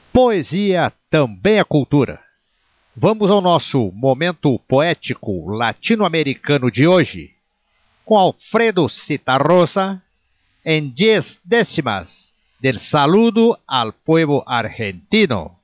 Poesia também é cultura. Vamos ao nosso momento poético latino-americano de hoje, com Alfredo Citarrosa, em 10 décimas del saludo al pueblo argentino.